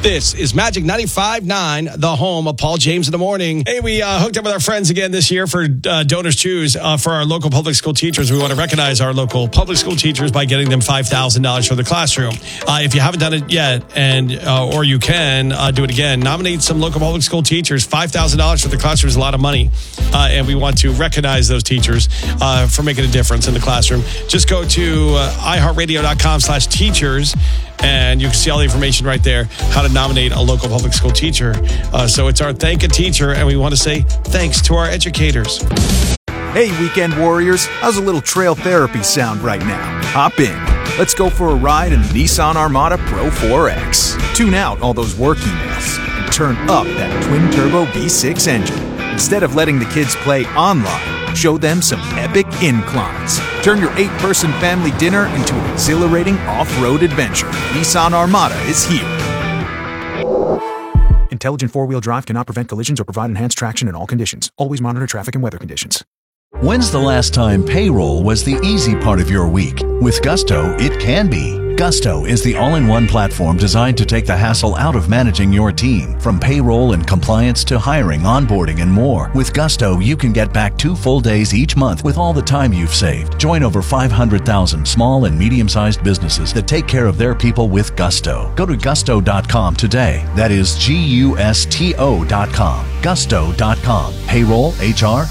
This is Magic 95.9, the home of Paul James in the Morning. Hey, we hooked up with our friends again this year for Donors Choose for our local public school teachers. We want to recognize our local public school teachers by getting them $5,000 for the classroom. If you haven't done it yet, and or you can do it again, nominate some local public school teachers. $5,000 for the classroom is a lot of money, and we want to recognize those teachers for making a difference in the classroom. Just go to iHeartRadio.com/teachers. And you can see all the information right there, how to nominate a local public school teacher. So it's our Thank a Teacher, and we want to say thanks to our educators. Hey, weekend warriors, how's a little trail therapy sound right now? Hop in. Let's go for a ride in the Nissan Armada Pro 4X. Tune out all those work emails and turn up that twin-turbo V6 engine. Instead of letting the kids play online, show them some epic inclines. Turn your 8-person family dinner into an exhilarating off-road adventure. Nissan Armada is here. Intelligent four-wheel drive cannot prevent collisions or provide enhanced traction in all conditions. Always monitor traffic and weather conditions. When's the last time payroll was the easy part of your week? With Gusto, it can be. Gusto is the all-in-one platform designed to take the hassle out of managing your team. From payroll and compliance to hiring, onboarding, and more. With Gusto, you can get back 2 full days each month with all the time you've saved. Join over 500,000 small and medium-sized businesses that take care of their people with Gusto. Go to gusto.com today. That is Gusto.com. Gusto.com. Payroll, HR,